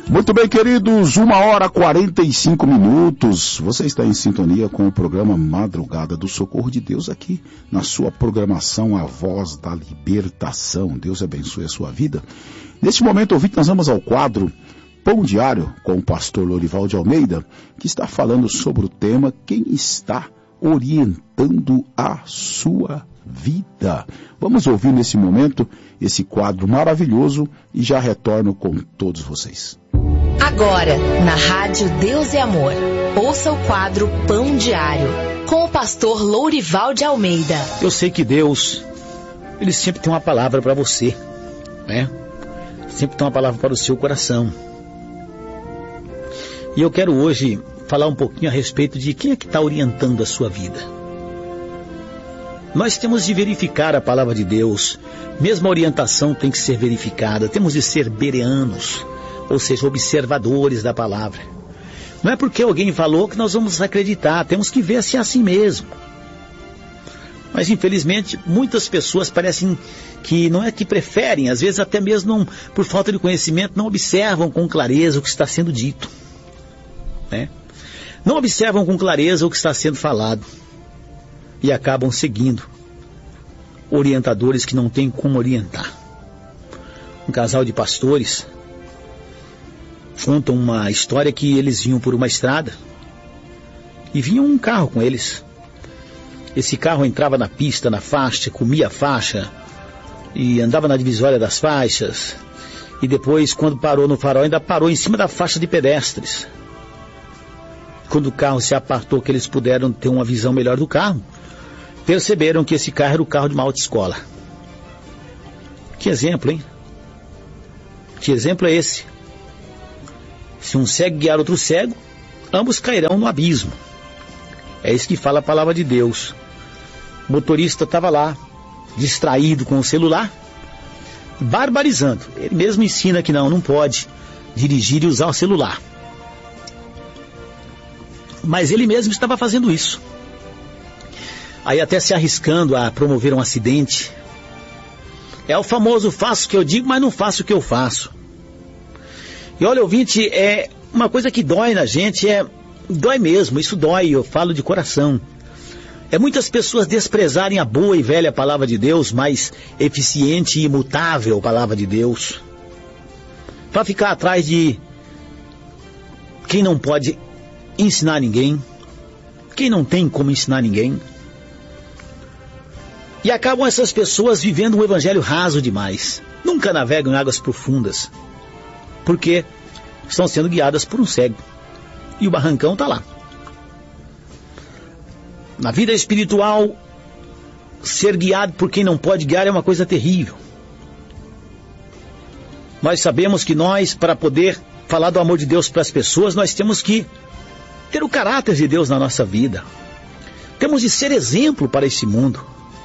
Muito bem, queridos, 1h45. Você está em sintonia com o programa Madrugada do Socorro de Deus aqui na sua programação A Voz da Libertação. Deus abençoe a sua vida. Neste momento, ouvinte, nós vamos ao quadro Pão Diário com o pastor Lourival de Almeida, que está falando sobre o tema Quem está orientando a sua vida. Vamos ouvir nesse momento esse quadro maravilhoso e já retorno com todos vocês. Agora, na Rádio Deus e Amor, ouça o quadro Pão Diário, com o pastor Lourival de Almeida. Eu sei que Deus, Ele sempre tem uma palavra para você, né? Sempre tem uma palavra para o seu coração. E eu quero hoje falar um pouquinho a respeito de quem é que está orientando a sua vida. Nós temos de verificar a palavra de Deus, mesmo a orientação tem que ser verificada, temos de ser bereanos, ou seja, observadores da palavra. Não é porque alguém falou que nós vamos acreditar, temos que ver se é assim mesmo. Mas infelizmente muitas pessoas parecem que não é que preferem, às vezes até mesmo não, por falta de conhecimento, não observam com clareza o que está sendo dito, né? Não observam com clareza o que está sendo falado e acabam seguindo orientadores que não têm como orientar. Um casal de pastores contam uma história que eles vinham por uma estrada e vinha um carro com eles. Esse carro entrava na pista, na faixa, comia a faixa e andava na divisória das faixas, e depois, quando parou no farol, ainda parou em cima da faixa de pedestres. Quando o carro se apartou, que eles puderam ter uma visão melhor do carro, perceberam que esse carro era o carro de uma autoescola. Que exemplo, hein? Que exemplo é esse? Se um cego guiar outro cego, ambos cairão no abismo. É isso que fala a palavra de Deus. O motorista estava lá, distraído com o celular, barbarizando. Ele mesmo ensina que não pode dirigir e usar o celular. Mas ele mesmo estava fazendo isso. Aí até se arriscando a promover um acidente. É o famoso faço o que eu digo, mas não faço o que eu faço. E olha, ouvinte, é uma coisa que dói na gente, dói mesmo, isso dói, eu falo de coração. É muitas pessoas desprezarem a boa e velha palavra de Deus, mais eficiente e imutável palavra de Deus, para ficar atrás de quem não pode ensinar ninguém, quem não tem como ensinar ninguém. E acabam essas pessoas vivendo um evangelho raso demais. Nunca navegam em águas profundas, porque estão sendo guiadas por um cego. E o barrancão está lá. Na vida espiritual, ser guiado por quem não pode guiar é uma coisa terrível. Nós sabemos que nós, para poder falar do amor de Deus para as pessoas, nós temos que ter o caráter de Deus na nossa vida. Temos de ser exemplo para esse mundo.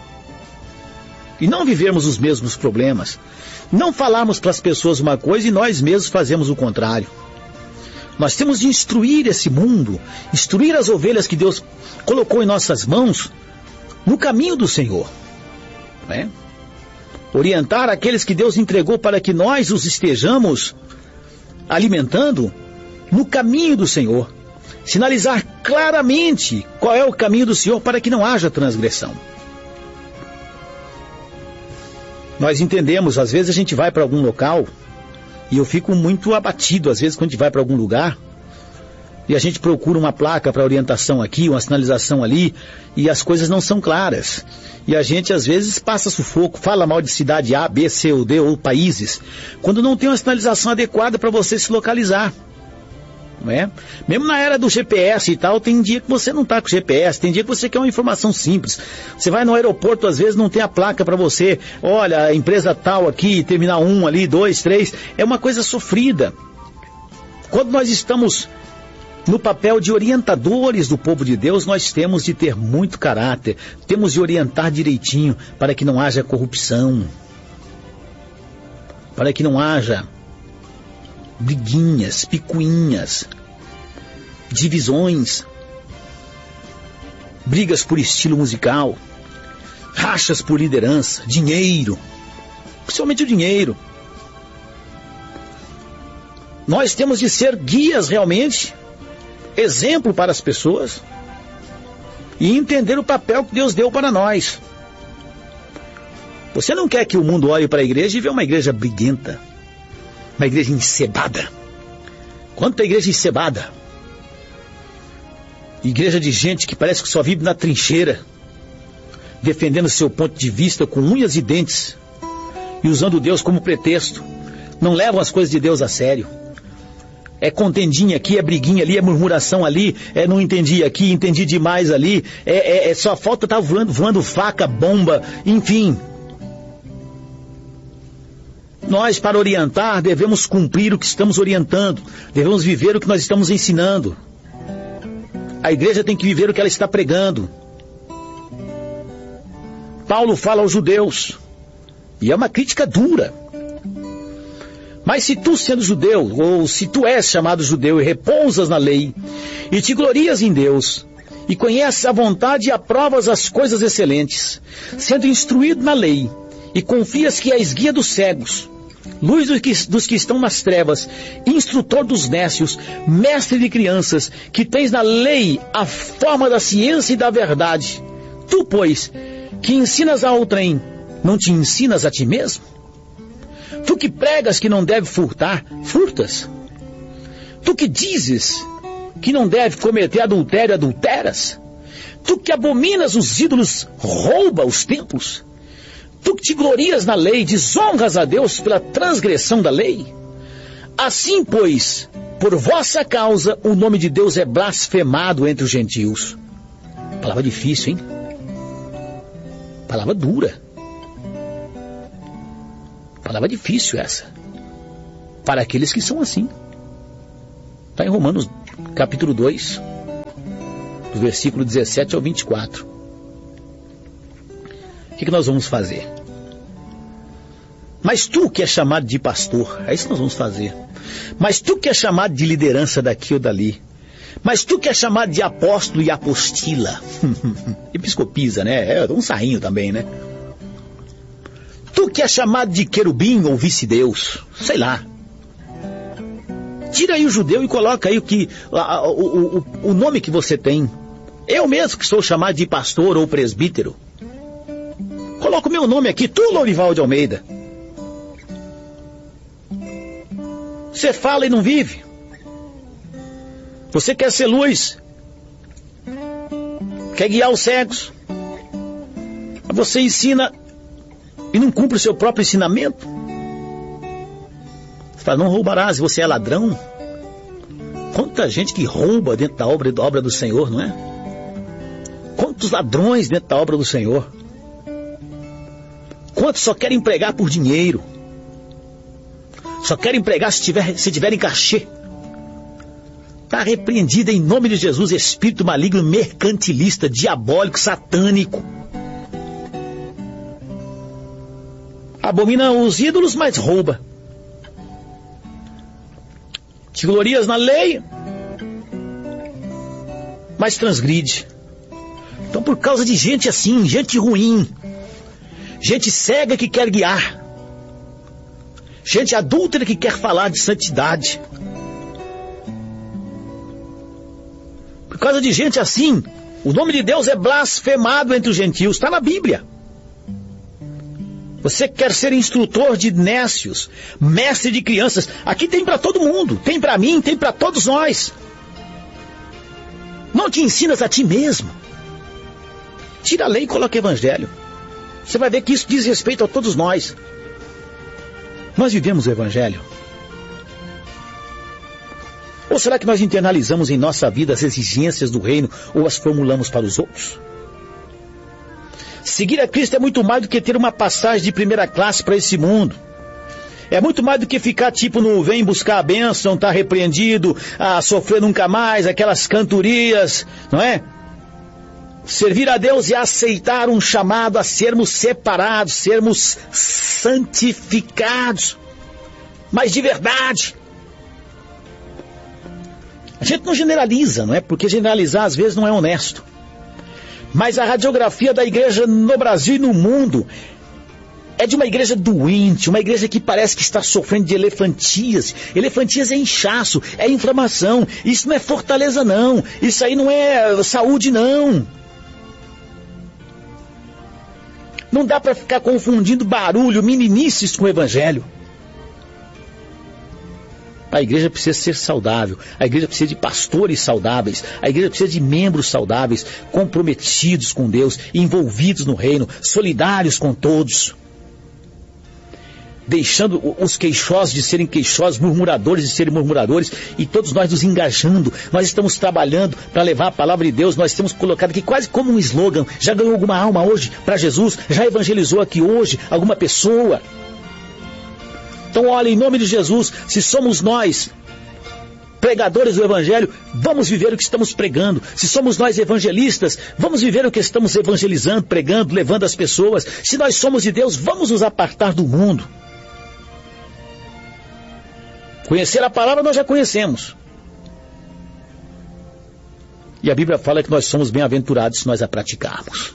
E não vivermos os mesmos problemas. Não falarmos para as pessoas uma coisa e nós mesmos fazemos o contrário. Nós temos de instruir esse mundo, instruir as ovelhas que Deus colocou em nossas mãos no caminho do Senhor, né? Orientar aqueles que Deus entregou para que nós os estejamos alimentando no caminho do Senhor. Sinalizar claramente qual é o caminho do Senhor para que não haja transgressão. Nós entendemos, às vezes a gente vai para algum local, e eu fico muito abatido, às vezes, quando a gente vai para algum lugar, e a gente procura uma placa para orientação aqui, uma sinalização ali, e as coisas não são claras. E a gente, às vezes, passa sufoco, fala mal de cidade A, B, C ou D, ou países, quando não tem uma sinalização adequada para você se localizar. Não é? Mesmo na era do GPS e tal, tem dia que você não está com GPS, tem dia que você quer uma informação simples. Você vai no aeroporto, às vezes não tem a placa para você, olha, a empresa tal aqui, terminal 1 ali, 2, 3, é uma coisa sofrida. Quando nós estamos no papel de orientadores do povo de Deus, nós temos de ter muito caráter, temos de orientar direitinho para que não haja corrupção, para que não haja briguinhas, picuinhas, divisões, brigas por estilo musical, rachas por liderança, dinheiro, principalmente o dinheiro. nós temos de ser guias realmente, exemplo para as pessoas, e entender o papel que Deus deu para nós. Você não quer que o mundo olhe para a igreja e veja uma igreja briguenta, uma igreja encebada. Quanta igreja encebada! Igreja de gente que parece que só vive na trincheira, defendendo seu ponto de vista com unhas e dentes, e usando Deus como pretexto. Não levam as coisas de Deus a sério. É contendinha aqui, é briguinha ali, é murmuração ali, é não entendi aqui, entendi demais ali, só falta estar voando faca, bomba, enfim. Nós, para orientar, devemos cumprir o que estamos orientando, devemos viver o que nós estamos ensinando. A igreja tem que viver o que ela está pregando. Paulo fala aos judeus, e é uma crítica dura. Mas se tu, sendo judeu, ou se tu és chamado judeu e repousas na lei, e te glorias em Deus, e conheces a vontade e aprovas as coisas excelentes, sendo instruído na lei, e confias que és guia dos cegos, luz dos que estão nas trevas, instrutor dos nécios, mestre de crianças, que tens na lei a forma da ciência e da verdade, tu, pois, que ensinas a outrem, não te ensinas a ti mesmo? Tu que pregas que não deve furtar, furtas? Tu que dizes que não deve cometer adultério, adulteras? Tu que abominas os ídolos, rouba os templos? Tu que te glorias na lei, desonras a Deus pela transgressão da lei? Assim, pois, por vossa causa, o nome de Deus é blasfemado entre os gentios. Palavra difícil, hein? Palavra dura. Palavra difícil essa, para aqueles que são assim. Está em Romanos capítulo 2, do versículo 17 ao 24. O que nós vamos fazer? Mas tu que é chamado de pastor, é isso que nós vamos fazer. Mas tu que é chamado de liderança daqui ou dali. Mas tu que é chamado de apóstolo e apostila. Episcopisa, né? É um sarrinho também, né? Tu que é chamado de querubim ou vice-deus, sei lá. Tira aí o judeu e coloca aí o nome que você tem. Eu mesmo que sou chamado de pastor ou presbítero. Coloca o meu nome aqui, tu, Lourival de Almeida. Você fala e não vive. Você quer ser luz. Quer guiar os cegos. Você ensina e não cumpre o seu próprio ensinamento. Você fala, não roubarás, você é ladrão. Quanta gente que rouba dentro da obra do Senhor, não é? Quantos ladrões dentro da obra do Senhor. Quantos só querem pregar por dinheiro. Só querem pregar se tiverem cachê. Está repreendido em nome de Jesus, espírito maligno, mercantilista, diabólico, satânico. Abomina os ídolos, mas rouba. Te glorias na lei, mas transgride. Então, por causa de gente assim, gente ruim, gente cega que quer guiar, gente adúltera que quer falar de santidade, por causa de gente assim, o nome de Deus é blasfemado entre os gentios. Está na Bíblia. Você quer ser instrutor de nécios, mestre de crianças. Aqui tem para todo mundo. Tem para mim, tem para todos nós. Não te ensinas a ti mesmo. Tira a lei e coloca o evangelho. Você vai ver que isso diz respeito a todos nós. Nós vivemos o evangelho. Ou será que nós internalizamos em nossa vida as exigências do reino ou as formulamos para os outros? Seguir a Cristo é muito mais do que ter uma passagem de primeira classe para esse mundo. É muito mais do que ficar tipo no vem buscar a bênção, tá repreendido, a sofrer nunca mais, aquelas cantorias, não é? Servir a Deus e aceitar um chamado a sermos separados, sermos santificados, mas de verdade. A gente não generaliza, não é? Porque generalizar às vezes não é honesto. Mas a radiografia da igreja no Brasil e no mundo é de uma igreja doente, uma igreja que parece que está sofrendo de elefantíase. Elefantíase é inchaço, é inflamação. Isso não é fortaleza, não. Isso aí não é saúde, não. Não dá para ficar confundindo barulho, meninices com o evangelho. A igreja precisa ser saudável, a igreja precisa de pastores saudáveis, a igreja precisa de membros saudáveis, comprometidos com Deus, envolvidos no reino, solidários com todos. Deixando os queixosos de serem queixosos, murmuradores de serem murmuradores, e todos nós nos engajando. Nós estamos trabalhando para levar a palavra de Deus. Nós temos colocado aqui quase como um slogan: já ganhou alguma alma hoje para Jesus? Já evangelizou aqui hoje alguma pessoa? Então olha, em nome de Jesus, se somos nós pregadores do evangelho, vamos viver o que estamos pregando. Se somos nós evangelistas, vamos viver o que estamos evangelizando, pregando, levando as pessoas. Se nós somos de Deus, vamos nos apartar do mundo. Conhecer a palavra nós já conhecemos. E a Bíblia fala que nós somos bem-aventurados se nós a praticarmos.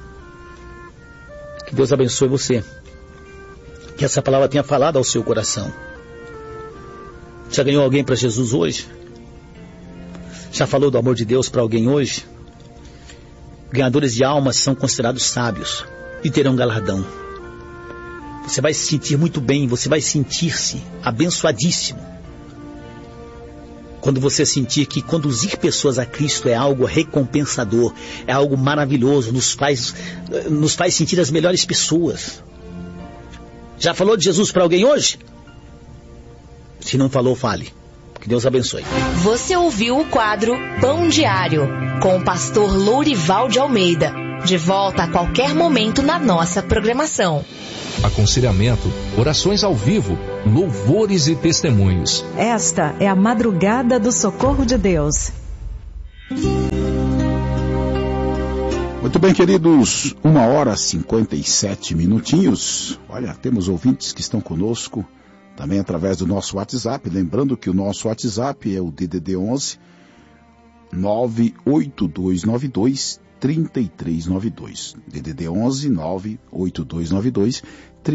Que Deus abençoe você. Que essa palavra tenha falado ao seu coração. Já ganhou alguém para Jesus hoje? Já falou do amor de Deus para alguém hoje? Ganhadores de almas são considerados sábios e terão galardão. Você vai se sentir muito bem, você vai sentir-se abençoadíssimo. Quando você sentir que conduzir pessoas a Cristo é algo recompensador, é algo maravilhoso, nos faz sentir as melhores pessoas. Já falou de Jesus para alguém hoje? Se não falou, fale. Que Deus abençoe. Você ouviu o quadro Pão Diário, com o pastor Lourival de Almeida. De volta a qualquer momento na nossa programação. Aconselhamento, orações ao vivo, louvores e testemunhos. Esta é a Madrugada do Socorro de Deus. Muito bem, queridos, 1h57 minutinhos. Olha, temos ouvintes que estão conosco também através do nosso WhatsApp. Lembrando que o nosso WhatsApp é o DDD 11 98292 3392. DDD 11 98292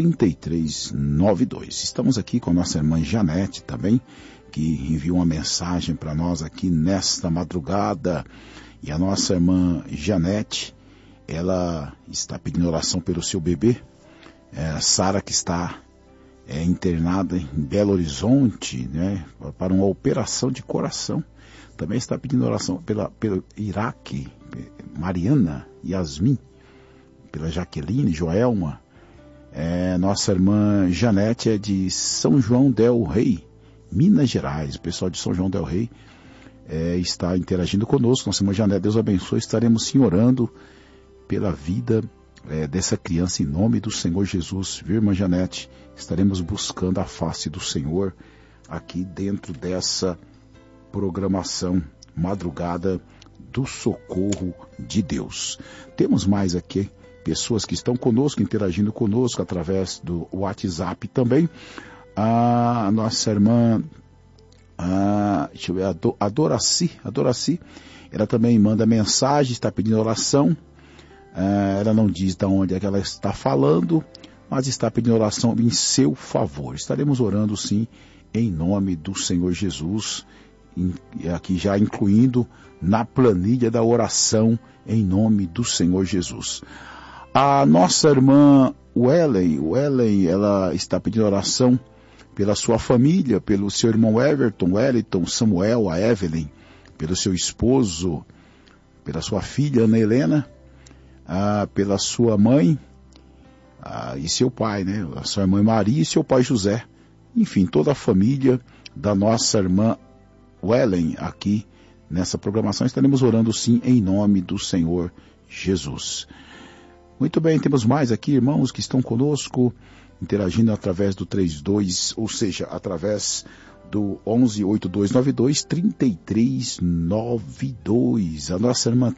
3392. Estamos aqui com a nossa irmã Janete também, que enviou uma mensagem para nós aqui nesta madrugada. E a nossa irmã Janete, ela está pedindo oração pelo seu bebê, Sara, que está internada em Belo Horizonte, né, para uma operação de coração. Também está pedindo oração pelo Iraque, Mariana, Yasmin, pela Jaqueline, Joelma. Nossa irmã Janete é de São João del Rei, Minas Gerais. O pessoal de São João del Rei está interagindo conosco. Nossa irmã Janete, Deus abençoe. Estaremos sim orando pela vida dessa criança em nome do Senhor Jesus. Viu, irmã Janete? Estaremos buscando a face do Senhor aqui dentro dessa programação Madrugada do Socorro de Deus. Temos mais aqui pessoas que estão conosco, interagindo conosco através do WhatsApp também. A nossa irmã, deixa eu ver, a Doraci, ela também manda mensagem, está pedindo oração. Ela não diz de onde é que ela está falando, mas está pedindo oração em seu favor. Estaremos orando sim, em nome do Senhor Jesus, aqui já incluindo na planilha da oração, em nome do Senhor Jesus. A nossa irmã Wellen, ela está pedindo oração pela sua família, pelo seu irmão Everton, Wellington, Samuel, a Evelyn, pelo seu esposo, pela sua filha Ana Helena, pela sua mãe e seu pai, né? A sua mãe Maria e seu pai José. Enfim, toda a família da nossa irmã Wellen aqui nessa programação. Estaremos orando sim em nome do Senhor Jesus. Muito bem, temos mais aqui irmãos que estão conosco, interagindo através do 32, ou seja, através do 118292-3392. A nossa irmã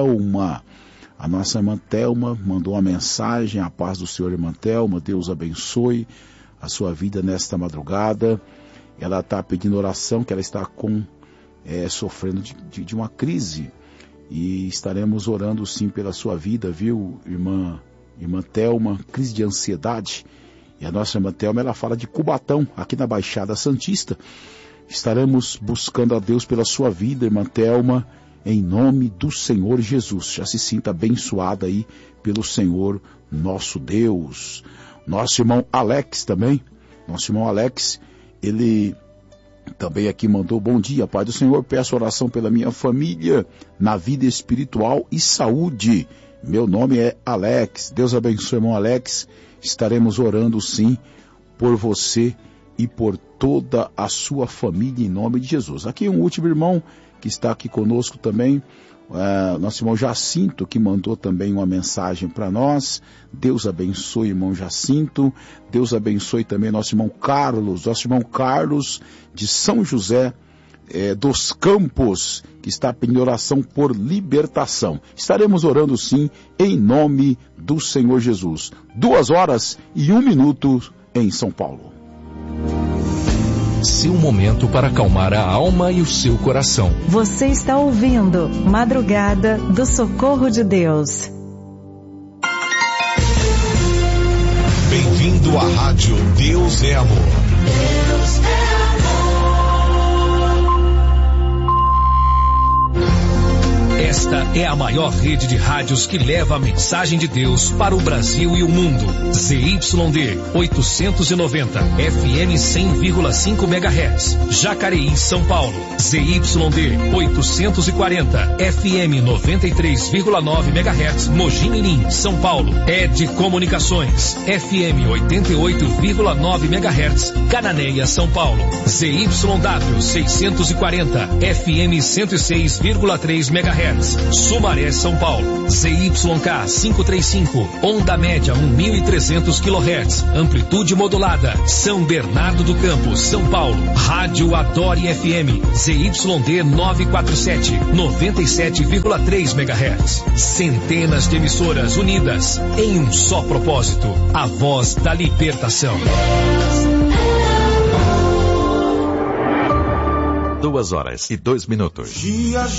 Thelma mandou uma mensagem: a paz do Senhor, irmã Thelma, Deus abençoe a sua vida nesta madrugada. Ela está pedindo oração, que ela está sofrendo de uma crise, e estaremos orando sim pela sua vida, viu, irmã Irmã Thelma, crise de ansiedade. E a nossa irmã Thelma, ela fala de Cubatão, aqui na Baixada Santista. Estaremos buscando a Deus pela sua vida, irmã Thelma, em nome do Senhor Jesus. Já se sinta abençoada aí pelo Senhor nosso Deus. Nosso irmão Alex também, ele também aqui mandou: bom dia, Pai do Senhor, peço oração pela minha família, na vida espiritual e saúde. Meu nome é Alex. Deus abençoe, irmão Alex. Estaremos orando sim por você e por toda a sua família em nome de Jesus. Aqui um último irmão que está aqui conosco também, nosso irmão Jacinto, que mandou também uma mensagem para nós. Deus abençoe, irmão Jacinto. Deus abençoe também nosso irmão Carlos de São José dos Campos, que está pedindo oração por libertação. Estaremos orando sim em nome do Senhor Jesus. 2h01 em São Paulo. Seu momento para acalmar a alma e o seu coração. Você está ouvindo Madrugada do Socorro de Deus. Bem-vindo à rádio Deus é Amor. Deus é amor. Esta é a maior rede de rádios que leva a mensagem de Deus para o Brasil e o mundo. ZYD 890, FM 100,5 MHz, Jacareí, São Paulo. ZYD 840, FM 93,9 MHz, Mogi Mirim, São Paulo. ED Comunicações, FM 88,9 MHz, Cananéia, São Paulo. ZYW 640, FM 106,3 MHz. Sumaré, São Paulo. ZYK 535, onda média 1.300 kHz, amplitude modulada, São Bernardo do Campo, São Paulo. Rádio Adore FM, ZYD 947, 97,3 MHz. Centenas de emissoras unidas em um só propósito, a voz da libertação. 2h02.